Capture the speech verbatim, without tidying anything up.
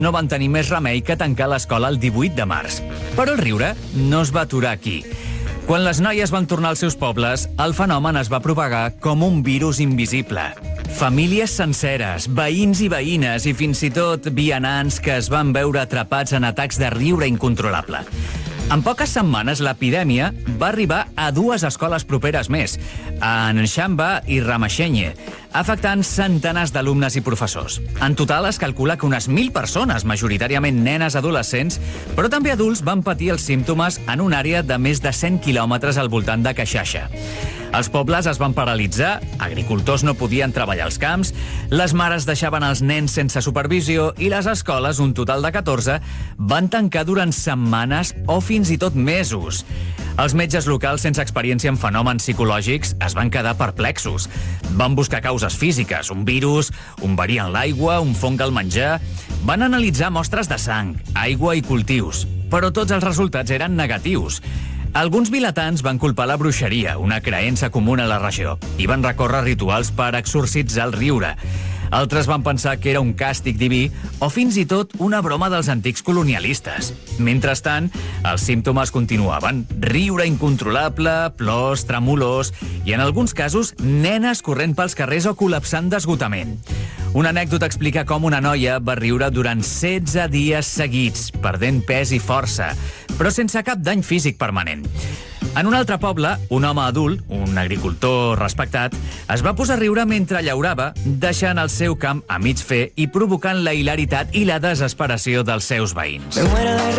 no van tenir més remei que tancar l'escola el divuit de març. Però el riure no es va aturar aquí. Quan les noies van tornar als seus pobles, el fenomen es va propagar com un virus invisible. Famílies senceres, veïns i veïnes i fins i tot vianants que es van veure atrapats en atacs de riure incontrolable. En poques setmanes, l'epidèmia va arribar a dues escoles properes més, a Nxamba i Ramaxenye, afectant centenars d'alumnes i professors. En total es calcula que unes mil persones, majoritàriament nenes adolescents, però també adults, van patir els símptomes en una àrea de més de cent quilòmetres al voltant de Caixaixa. Els pobles es van paralitzar, agricultors no podien treballar als camps, les mares deixaven els nens sense supervisió i les escoles, un total de catorze, van tancar durant setmanes o fins i tot mesos. Els metges locals sense experiència en fenòmens psicològics es van quedar perplexos. Van buscar causes físiques, un virus, un verí en l'aigua, un fong al menjar... Van analitzar mostres de sang, aigua i cultius, però tots els resultats eren negatius. Alguns vilatans van culpar la bruixeria, una creença comuna a la regió, i van recórrer rituals per exorcitzar el riure. Altres van pensar que era un càstig diví o fins i tot una broma dels antics colonialistes. Mentrestant, els símptomes continuaven. Riure incontrolable, plors, tremolors i, en alguns casos, nenes corrent pels carrers o col·lapsant d'esgotament. Una anècdota explica com una noia va riure durant setze dies seguits, perdent pes i força, però sense cap dany físic permanent. En un altre poble, un home adult, un agricultor respectat, es va posar a riure mentre llaurava, deixant el seu camp a mig fer i provocant la hilaritat i la desesperació dels seus veïns.